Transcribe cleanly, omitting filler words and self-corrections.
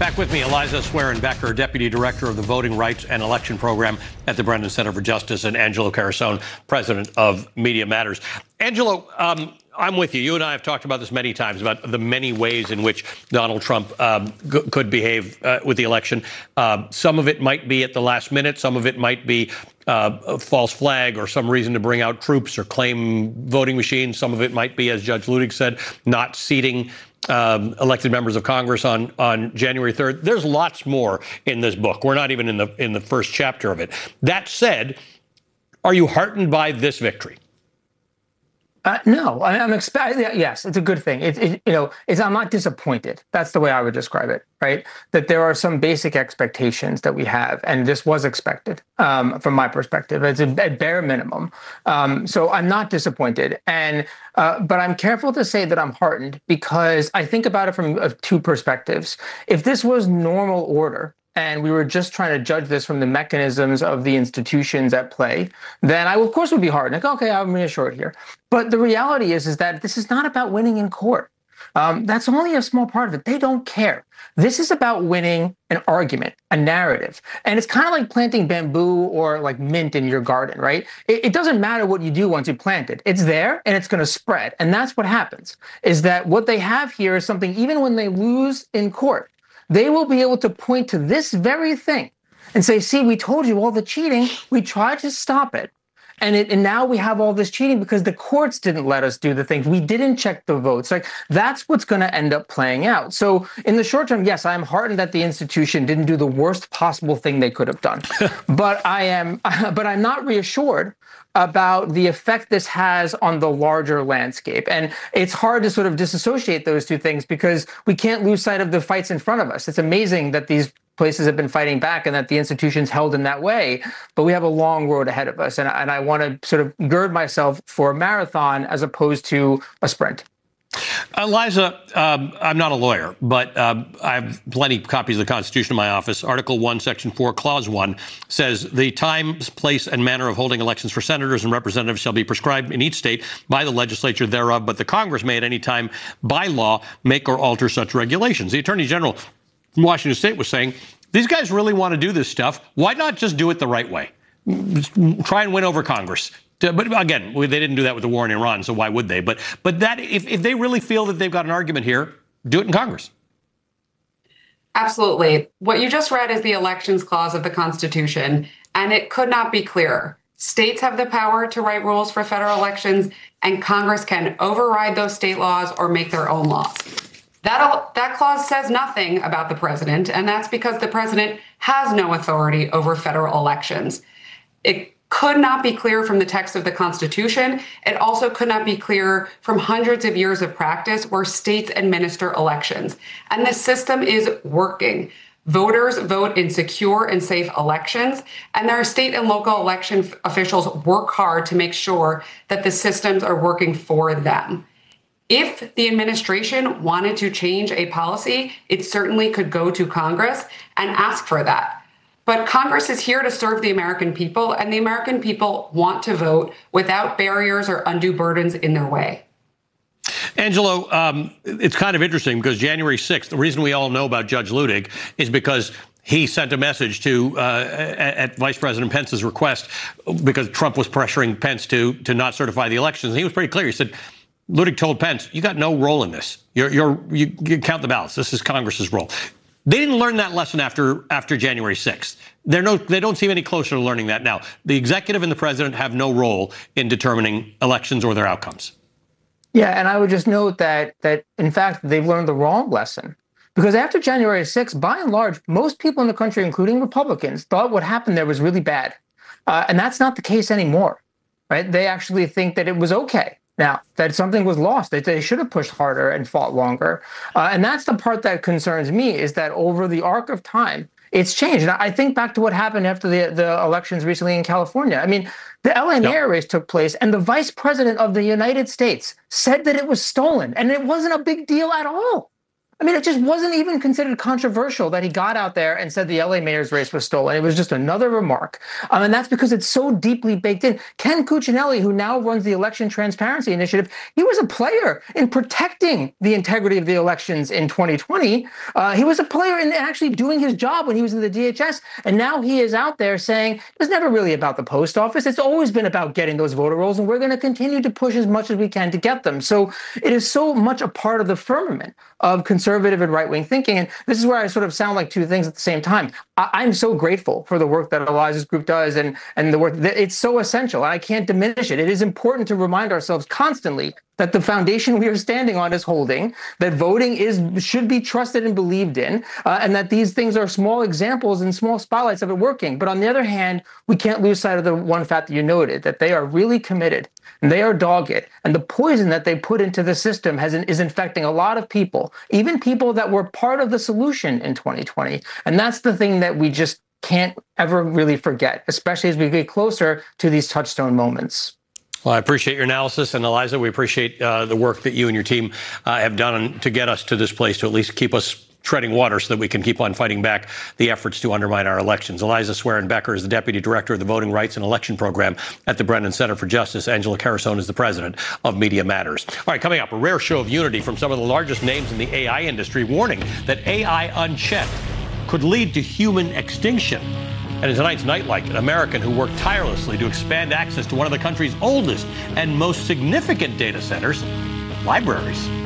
Back with me, Eliza Swearingen-Becker, Deputy Director of the Voting Rights and Election Program at the Brennan Center for Justice, and Angelo Carusone, President of Media Matters. Angelo, I'm with you. You and I have talked about this many times, about the many ways in which Donald Trump could behave with the election. Some of it might be at the last minute. Some of it might be a false flag or some reason to bring out troops or claim voting machines. Some of it might be, as Judge Luttig said, not seating elected members of Congress on January 3rd. There's lots more in this book. We're not even in the first chapter of it. That said, are you heartened by this victory? No, I'm yes, it's a good thing. I'm not disappointed. That's the way I would describe it, right? That there are some basic expectations that we have, and this was expected from my perspective. It's at bare minimum. So I'm not disappointed, but I'm careful to say that I'm heartened because I think about it from two perspectives. If this was normal order, and we were just trying to judge this from the mechanisms of the institutions at play, then I, of course, would be hard. Like, okay, I'm reassured here. But the reality is that this is not about winning in court. That's only a small part of it. They don't care. This is about winning an argument, a narrative. And it's kind of like planting bamboo or like mint in your garden, right? It doesn't matter what you do once you plant it. It's there and it's going to spread. And that's what happens, is that what they have here is something, even when they lose in court, they will be able to point to this very thing and say, see, we told you all the cheating. We tried to stop it. And now we have all this cheating because the courts didn't let us do the things. We didn't check the votes. Like, that's what's going to end up playing out. So in the short term, yes, I'm heartened that the institution didn't do the worst possible thing they could have done. but I'm not reassured about the effect this has on the larger landscape. And it's hard to sort of disassociate those two things because we can't lose sight of the fights in front of us. It's amazing that these places have been fighting back and that the institution's held in that way, but we have a long road ahead of us. And I want to sort of gird myself for a marathon as opposed to a sprint. Eliza, I'm not a lawyer, but I have plenty of copies of the Constitution in my office. Article 1, Section 4, Clause 1 says the time, place, and manner of holding elections for senators and representatives shall be prescribed in each state by the legislature thereof, but the Congress may at any time by law make or alter such regulations. The Attorney General from Washington State was saying, these guys really want to do this stuff. Why not just do it the right way? Try and win over Congress. But again, they didn't do that with the war in Iran, so why would they? But that if they really feel that they've got an argument here, do it in Congress. Absolutely. What you just read is the Elections Clause of the Constitution, and it could not be clearer. States have the power to write rules for federal elections, and Congress can override those state laws or make their own laws. That clause says nothing about the president, and that's because the president has no authority over federal elections. It could not be clear from the text of the Constitution. It also could not be clearer from hundreds of years of practice where states administer elections. And the system is working. Voters vote in secure and safe elections, and their state and local election officials work hard to make sure that the systems are working for them. If the administration wanted to change a policy, it certainly could go to Congress and ask for that. But Congress is here to serve the American people, and the American people want to vote without barriers or undue burdens in their way. Angelo, it's kind of interesting because January 6th, the reason we all know about Judge Luttig is because he sent a message to at Vice President Pence's request because Trump was pressuring Pence to not certify the elections. And he was pretty clear. He said, Luttig told Pence, you got no role in this. You count the ballots. This is Congress's role. They didn't learn that lesson after January 6th. They don't seem any closer to learning that now. The executive and the president have no role in determining elections or their outcomes. Yeah, and I would just note that in fact, they've learned the wrong lesson. Because after January 6th, by and large, most people in the country, including Republicans, thought what happened there was really bad. And that's not the case anymore, right? They actually think that it was okay. Now, that something was lost, that they should have pushed harder and fought longer. And that's the part that concerns me, is that over the arc of time, it's changed. And I think back to what happened after the elections recently in California. I mean, the LA mayor race took place, and the vice president of the United States said that it was stolen, and it wasn't a big deal at all. I mean, it just wasn't even considered controversial that he got out there and said the LA mayor's race was stolen. It was just another remark. And that's because it's so deeply baked in. Ken Cuccinelli, who now runs the Election Transparency Initiative, he was a player in protecting the integrity of the elections in 2020. He was a player in actually doing his job when he was in the DHS. And now he is out there saying it was never really about the post office. It's always been about getting those voter rolls. And we're going to continue to push as much as we can to get them. So it is so much a part of the firmament of conservative and right-wing thinking. And this is where I sort of sound like two things at the same time. I'm so grateful for the work that Elijah's group does and the work that it's so essential. And I can't diminish it. It is important to remind ourselves constantly that the foundation we are standing on is holding, that voting should be trusted and believed in, and that these things are small examples and small spotlights of it working. But on the other hand, we can't lose sight of the one fact that you noted, that they are really committed and they are dogged. And the poison that they put into the system is infecting a lot of people, even people that were part of the solution in 2020. And that's the thing that we just can't ever really forget, especially as we get closer to these touchstone moments. Well, I appreciate your analysis. And Eliza, we appreciate the work that you and your team have done to get us to this place, to at least keep us treading water so that we can keep on fighting back the efforts to undermine our elections. Eliza Swerin-Becker is the Deputy Director of the Voting Rights and Election Program at the Brennan Center for Justice. Angela Carusone is the President of Media Matters. All right, coming up, a rare show of unity from some of the largest names in the AI industry, warning that AI unchecked could lead to human extinction. And in tonight's Nightlight, an American who worked tirelessly to expand access to one of the country's oldest and most significant data centers, libraries.